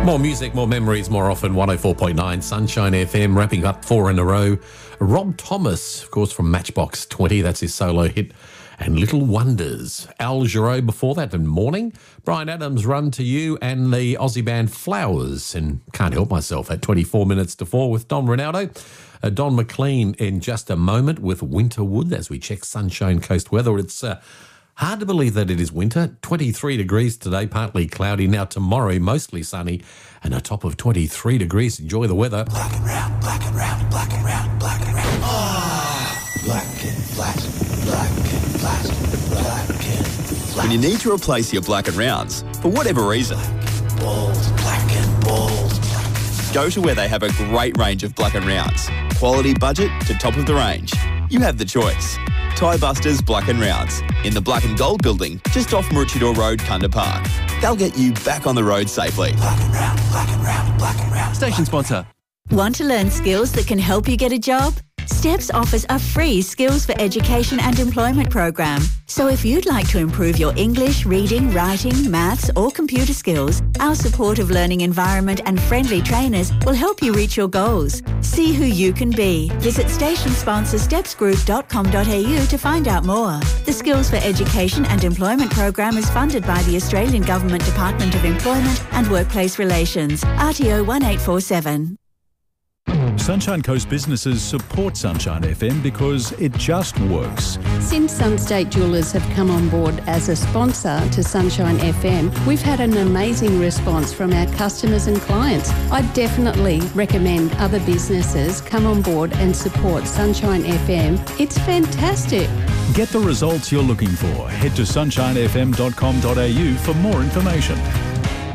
More music, more memories, more often. 104.9 Sunshine FM, wrapping up 4 in a row. Rob Thomas, of course, from Matchbox 20. That's his solo hit. And Little Wonders. Al Jarreau before that, and Morning. Bryan Adams, Run to You, and the Aussie band Flowers. And Can't Help Myself at 24 minutes to 4 with Don Ronaldo. Don McLean in just a moment with Winterwood as we check Sunshine Coast weather. It's hard to believe that it is winter. 23 degrees today, partly cloudy. Now tomorrow, mostly sunny and a top of 23 degrees. Enjoy the weather. Black and round, black and round, black and round, black and round. Oh, black and flat, black and flat, black and flat. When you need to replace your black and rounds, for whatever reason, black and bold. Go to where they have a great range of black and rounds. Quality budget to top of the range. You have the choice. Tyre Busters Black and Rounds in the Black and Gold building just off Maroochydore Road, Kunda Park. They'll get you back on the road safely. Black and round, black and round, black and round. Station sponsor. Want to learn skills that can help you get a job? STEPS offers a free Skills for Education and Employment program. So if you'd like to improve your English, reading, writing, maths or computer skills, our supportive learning environment and friendly trainers will help you reach your goals. See who you can be. Visit station sponsor stepsgroup.com.au to find out more. The Skills for Education and Employment program is funded by the Australian Government Department of Employment and Workplace Relations, RTO 1847. Sunshine Coast businesses support Sunshine FM because it just works. Since Sunstate Jewellers have come on board as a sponsor to Sunshine FM, we've had an amazing response from our customers and clients. I definitely recommend other businesses come on board and support Sunshine FM. It's fantastic. Get the results you're looking for. Head to sunshinefm.com.au for more information.